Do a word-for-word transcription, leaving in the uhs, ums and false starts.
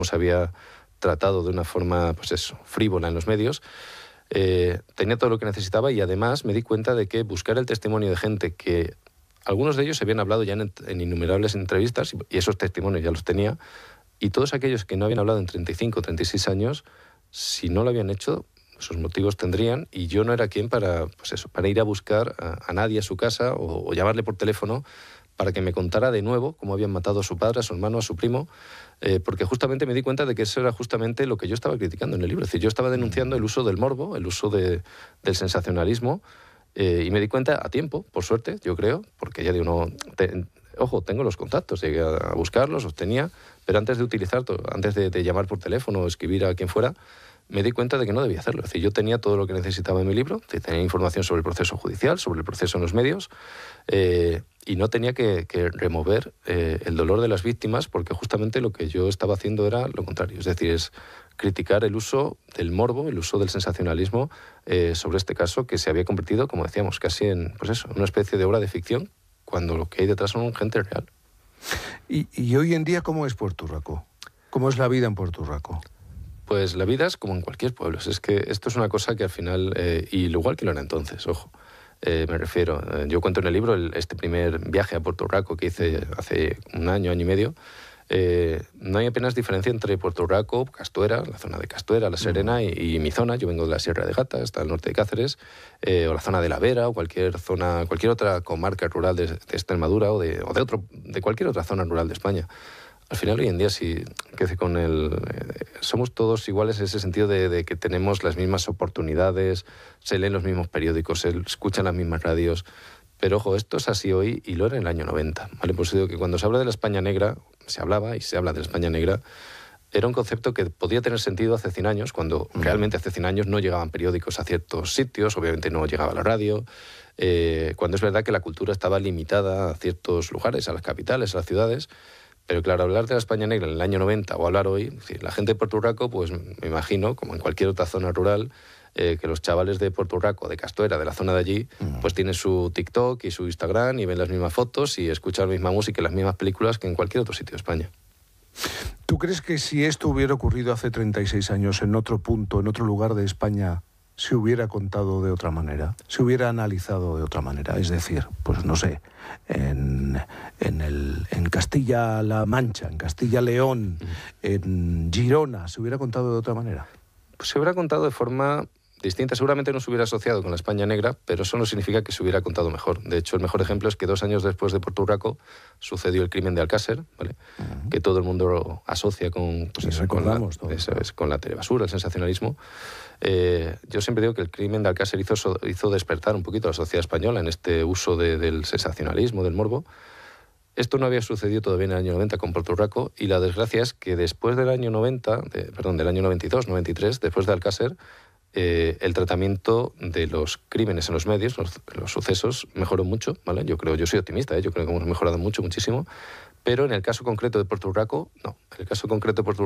se había tratado de una forma, pues eso, frívola en los medios. Eh, tenía todo lo que necesitaba y además me di cuenta de que buscar el testimonio de gente que algunos de ellos se habían hablado ya en, en innumerables entrevistas y esos testimonios ya los tenía, y todos aquellos que no habían hablado en treinta y cinco, treinta y seis años, si no lo habían hecho, sus motivos tendrían, y yo no era quien para, pues eso, para ir a buscar a, a nadie a su casa o, o llamarle por teléfono para que me contara de nuevo cómo habían matado a su padre, a su hermano, a su primo, eh, porque justamente me di cuenta de que eso era justamente lo que yo estaba criticando en el libro. Es decir, yo estaba denunciando el uso del morbo, el uso de, del sensacionalismo, eh, y me di cuenta a tiempo, por suerte, yo creo, porque ya digo, no, te, ojo, tengo los contactos, llegué a buscarlos, los tenía, pero antes de utilizar, antes de, de llamar por teléfono o escribir a quien fuera, me di cuenta de que no debía hacerlo. Es decir, yo tenía todo lo que necesitaba en mi libro, tenía información sobre el proceso judicial, sobre el proceso en los medios, eh, y no tenía que, que remover eh, el dolor de las víctimas, porque justamente lo que yo estaba haciendo era lo contrario. Es decir, es criticar el uso del morbo, el uso del sensacionalismo eh, sobre este caso, que se había convertido, como decíamos, casi en, pues eso, una especie de obra de ficción, cuando lo que hay detrás son gente real. ¿Y, y hoy en día cómo es Puerto Urraco? ¿Cómo es la vida en Puerto Urraco? Pues la vida es como en cualquier pueblo. Es que esto es una cosa que al final, eh, y lo igual que lo era entonces, ojo, eh, me refiero. Eh, yo cuento en el libro el, este primer viaje a Puerto Urraco que hice hace un año, año y medio. Eh, no hay apenas diferencia entre Puerto Urraco, Castuera, la zona de Castuera, La Serena, uh-huh. y, y mi zona. Yo vengo de la Sierra de Gata, hasta el norte de Cáceres, eh, o la zona de La Vera, o cualquier zona, cualquier otra comarca rural de, de Extremadura, o de, o de otro, de cualquier otra zona rural de España. Al final, hoy en día, sí, que con el, eh, somos todos iguales en ese sentido de, de que tenemos las mismas oportunidades, se leen los mismos periódicos, se escuchan las mismas radios. Pero, ojo, esto es así hoy y lo era en el año noventa. ¿Vale? Por eso digo que cuando se habla de la España negra, se hablaba y se habla de la España negra, era un concepto que podía tener sentido hace cien años, cuando uh-huh. realmente hace cien años no llegaban periódicos a ciertos sitios, obviamente no llegaba la radio, eh, cuando es verdad que la cultura estaba limitada a ciertos lugares, a las capitales, a las ciudades. Pero claro, hablar de la España negra en el año noventa o hablar hoy, es decir, la gente de Puerto Urraco, pues me imagino, como en cualquier otra zona rural, eh, que los chavales de Puerto Urraco, de Castuera, de la zona de allí, uh-huh. pues tienen su TikTok y su Instagram y ven las mismas fotos y escuchan la misma música y las mismas películas que en cualquier otro sitio de España. ¿Tú crees que si esto hubiera ocurrido hace treinta y seis años en otro punto, en otro lugar de España, se hubiera contado de otra manera, se hubiera analizado de otra manera? Es decir, pues no sé, en, en, el, en Castilla-La Mancha, en Castilla-León, uh-huh. en Girona, ¿se hubiera contado de otra manera? Pues se hubiera contado de forma distinta. Seguramente no se hubiera asociado con la España negra, pero eso no significa que se hubiera contado mejor. De hecho, el mejor ejemplo es que dos años después de Puerto Urraco sucedió el crimen de Alcácer, ¿vale? Uh-huh. Que todo el mundo asocia con, pues eso, con, la, eso es, con la telebasura, el sensacionalismo. Eh, yo siempre digo que el crimen de Alcácer hizo, hizo despertar un poquito a la sociedad española en este uso de, del sensacionalismo, del morbo. Esto no había sucedido todavía en el año noventa con Puerto Urraco, y la desgracia es que después del año noventa, de, perdón, del año noventa y dos, noventa y tres, después de Alcácer, eh, el tratamiento de los crímenes en los medios, los, los sucesos, mejoró mucho, ¿vale? Yo creo, yo soy optimista, ¿eh? Yo creo que hemos mejorado mucho, muchísimo, pero en el caso concreto de Puerto Urraco, no. En el caso concreto de Puerto